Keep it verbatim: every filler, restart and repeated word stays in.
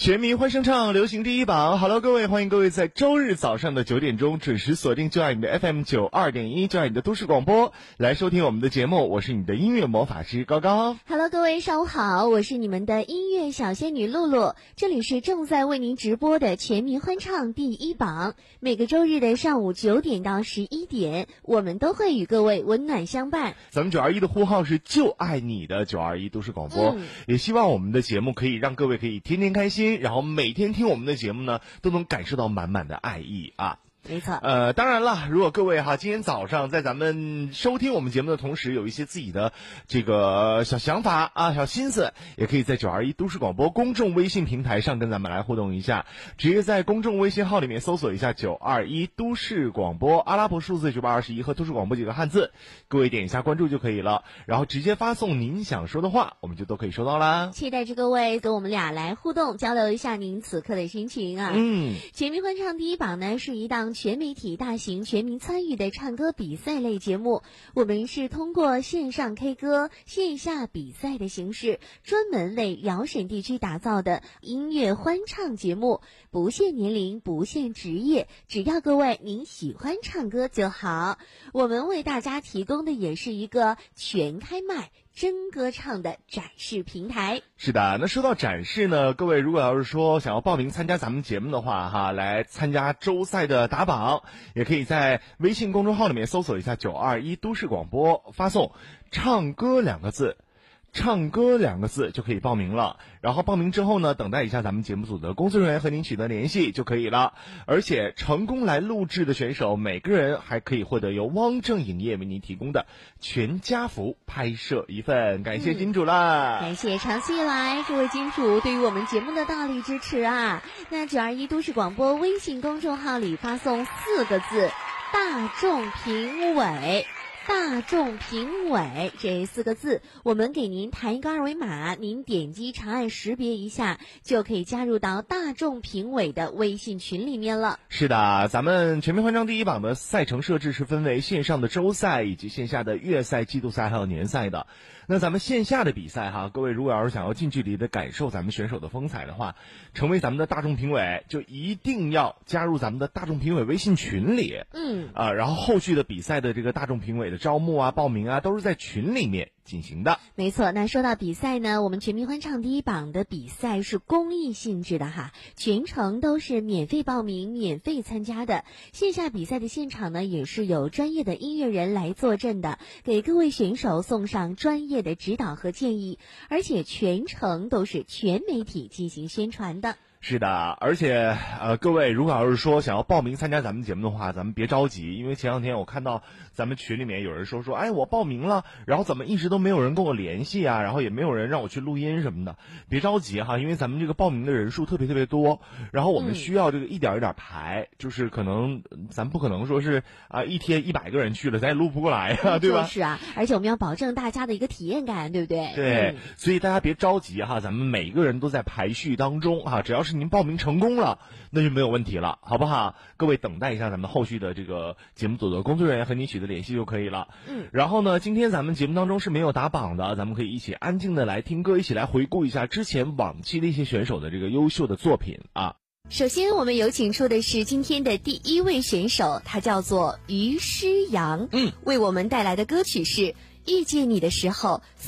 全民欢声唱，流行第一榜。Hello， 各位，欢迎各位在周日早上的九点钟准时锁定就爱你的 F M 九二点一，就爱你的都市广播，来收听我们的节目。我是你的音乐魔法师高高。 Hello， 各位上午好，我是你们的音乐小仙女露露。这里是正在为您直播的全民欢唱第一榜。每个周日的上午九点到十一点，我们都会与各位温暖相伴。 咱们九二一的呼号是就爱你的九二一都市广播、嗯，也希望我们的节目可以让各位可以天天开心，然后每天听我们的节目呢，都能感受到满满的爱意啊。 没错， 呃，当然了，如果各位哈，今天早上在咱们收听我们节目的同时，有一些自己的这个小想法啊、小心思，也可以在九二一都市广播公众微信平台上跟咱们来互动一下。直接在公众微信号里面搜索一下九二一都市广播，阿拉伯数字九百二十一和都市广播几个汉字，各位点一下关注就可以了，然后直接发送您想说的话，我们就都可以收到啦。 期待着各位跟我们俩来互动，交流一下您此刻的心情啊。 嗯， 全民欢唱第一榜呢，是一档全媒体大型全民参与的唱歌比赛类节目。我们是通过线上 K 歌、线下比赛的形式，专门为辽沈地区打造的音乐欢唱节目，不限年龄，不限职业，只要各位您喜欢唱歌就好。我们为大家提供的也是一个全开麦真歌唱的展示平台。 是的，那说到展示呢，各位如果要是说想要报名参加咱们节目的话哈，来参加周赛的打榜，也可以在微信公众号里面搜索一下九二一都市广播，发送唱歌两个字，唱歌两个字就可以报名了。然后报名之后呢，等待一下咱们节目组的工作人员和您取得联系就可以了。而且成功来录制的选手，每个人还可以获得由汪正影业为您提供的全家福拍摄一份。感谢金主啦、 嗯、感谢长期以来这位金主对于我们节目的大力支持啊。那九二一都市广播微信公众号里发送四个字，大众评委，大众评委这四个字，我们给您弹一个二维码，您点击长按识别一下，就可以加入到大众评委的微信群里面了。 是的，咱们全民欢唱第一榜的赛程设置是分为线上的周赛以及线下的月赛、季度赛还有年赛的。那咱们线下的比赛哈，各位如果要是想要近距离的感受咱们选手的风采的话，成为咱们的大众评委，就一定要加入咱们的大众评委微信群里。 嗯啊，然后后续的比赛的这个大众评委的招募啊、报名啊，都是在群里面进行的。 没错，那说到比赛呢，我们全民欢唱第一榜的比赛是公益性质的哈，全程都是免费报名、免费参加的。线下比赛的现场呢，也是有专业的音乐人来坐镇的，给各位选手送上专业的指导和建议，而且全程都是全媒体进行宣传的。 是的，而且呃，各位如果要是说想要报名参加咱们节目的话，咱们别着急，因为前两天我看到咱们群里面有人说说，哎，我报名了，然后怎么一直都没有人跟我联系啊，然后也没有人让我去录音什么的。别着急哈，因为咱们这个报名的人数特别特别多，然后我们需要这个一点一点排，嗯、就是可能咱不可能说是啊、呃、一天一百个人去了，咱也录不过来呀，对吧？ 就是啊，而且我们要保证大家的一个体验感，对不对？ 对， 嗯、 所以大家别着急哈，咱们每一个人都在排序当中哈，只要是您报名成功了，那就没有问题了，好不好？各位等待一下咱们后续的这个节目组的工作人员和你取得联系就可以了。 嗯， 然后呢，今天咱们节目当中是没有打榜的，咱们可以一起安静的来听歌，一起来回顾一下之前往期的一些选手的这个优秀的作品啊。 首先我们有请出的是今天的第一位选手，他叫做于诗阳， 嗯， 为我们带来的歌曲是遇见你的时候